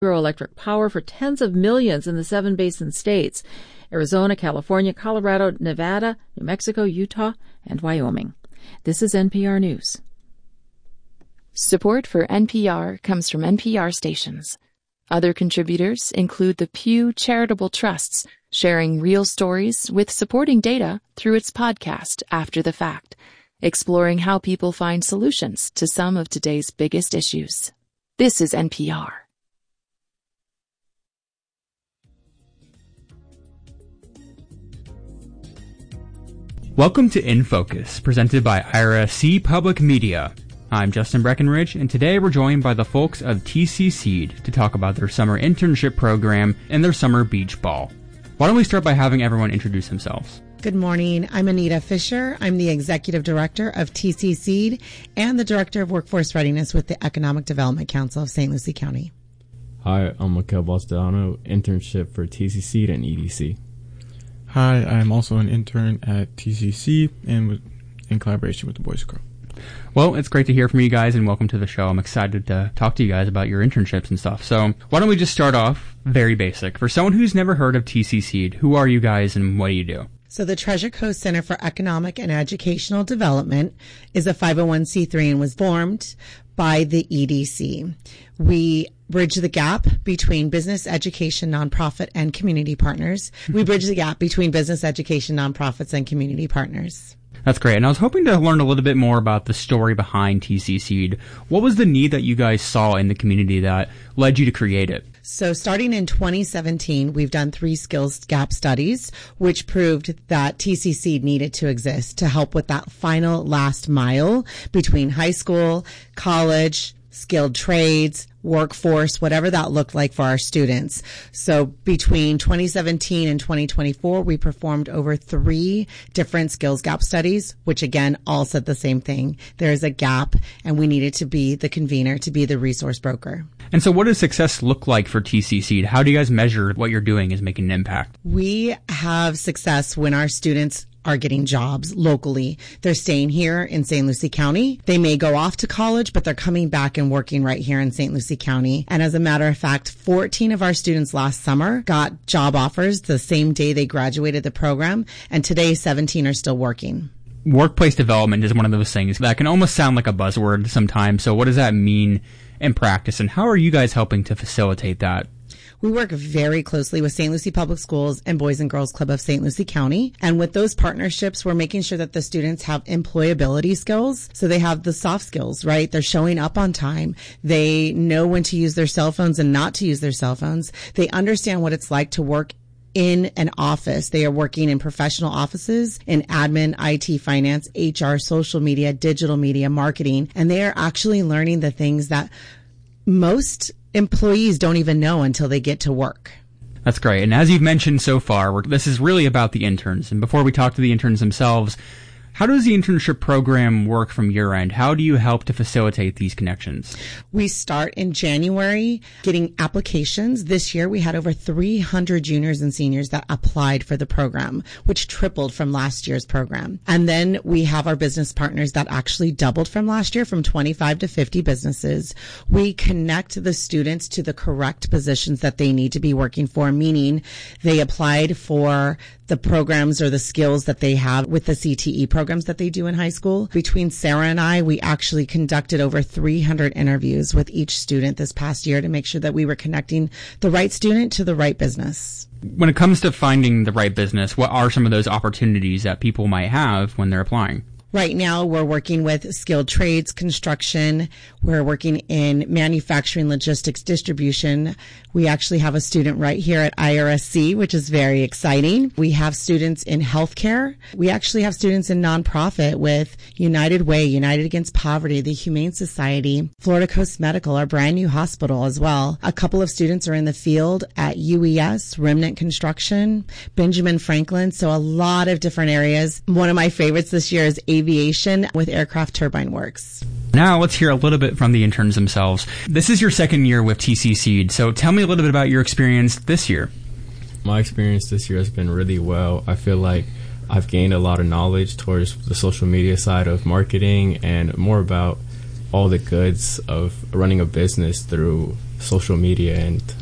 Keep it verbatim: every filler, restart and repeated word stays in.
Electric power for tens of millions in the seven basin states: Arizona, California, Colorado, Nevada, New Mexico, Utah, and Wyoming. This is N P R News. Support for N P R comes from N P R stations. Other contributors include the Pew Charitable Trusts, sharing real stories with supporting data through its podcast After the Fact, exploring how people find solutions to some of today's biggest issues. This is N P R. Welcome to In Focus, presented by I R S C Public Media. I'm Justin Breckenridge, and today we're joined by the folks of T C Seed to talk about their summer internship program and their summer beach ball. Why don't we start by having everyone introduce themselves? Good morning. I'm Anita Fisher. I'm the Executive Director of T C Seed and the Director of Workforce Readiness with the Economic Development Council of Saint Lucie County. Hi, I'm Mikel Balstano, internship for T C Seed and E D C. Hi, I'm also an intern at T C C and with, in collaboration with the Boys Club. Well, it's great to hear from you guys, and welcome to the show. I'm excited to talk to you guys about your internships and stuff. So why don't we just start off very basic. For someone who's never heard of T C Seed, who are you guys and what do you do? So the Treasure Coast Center for Economic and Educational Development is a five oh one c three and was formed by the E D C. We bridge the gap between business, education, nonprofit, and community partners. We bridge the gap between business, education, nonprofits, and community partners. That's great. And I was hoping to learn a little bit more about the story behind T C Seed. What was the need that you guys saw in the community that led you to create it? So starting in twenty seventeen, we've done three skills gap studies, which proved that T C Seed needed to exist to help with that final last mile between high school, college, skilled trades, workforce, whatever that looked like for our students. So between twenty seventeen and twenty twenty-four, we performed over three different skills gap studies, which again, all said the same thing. There is a gap and we needed to be the convener, to be the resource broker. And so what does success look like for T C Seed? How do you guys measure what you're doing is making an impact? We have success when our students are getting jobs locally. They're staying here in Saint Lucie County. They may go off to college, but they're coming back and working right here in Saint Lucie County. And as a matter of fact, fourteen of our students last summer got job offers the same day they graduated the program. And today, seventeen are still working. Workplace development is one of those things that can almost sound like a buzzword sometimes. So what does that mean in practice? And how are you guys helping to facilitate that? We work very closely with Saint Lucie Public Schools and Boys and Girls Club of Saint Lucie County. And with those partnerships, we're making sure that the students have employability skills. So they have the soft skills, right? They're showing up on time. They know when to use their cell phones and not to use their cell phones. They understand what it's like to work in an office. They are working in professional offices in admin, I T, finance, H R, social media, digital media, marketing. And they are actually learning the things that most employees don't even know until they get to work. That's great. And as you've mentioned so far, we're, this is really about the interns. And before we talk to the interns themselves, how does the internship program work from your end? How do you help to facilitate these connections? We start in January getting applications. This year we had over three hundred juniors and seniors that applied for the program, which tripled from last year's program. And then we have our business partners that actually doubled from last year, from twenty-five to fifty businesses. We connect the students to the correct positions that they need to be working for, meaning they applied for the programs or the skills that they have with the C T E programs that they do in high school. Between Sarah and I, we actually conducted over three hundred interviews with each student this past year to make sure that we were connecting the right student to the right business. When it comes to finding the right business, what are some of those opportunities that people might have when they're applying? Right now, we're working with skilled trades, construction. We're working in manufacturing, logistics, distribution. We actually have a student right here at I R S C, which is very exciting. We have students in healthcare. We actually have students in nonprofit with United Way, United Against Poverty, the Humane Society, Florida Coast Medical, our brand new hospital as well. A couple of students are in the field at U E S, Remnant Construction, Benjamin Franklin. So a lot of different areas. One of my favorites this year is aviation with Aircraft Turbine Works. Now let's hear a little bit from the interns themselves. This is your second year with T C Seed, so tell me a little bit about your experience this year. My experience this year has been really well. I feel like I've gained a lot of knowledge towards the social media side of marketing and more about all the goods of running a business through social media and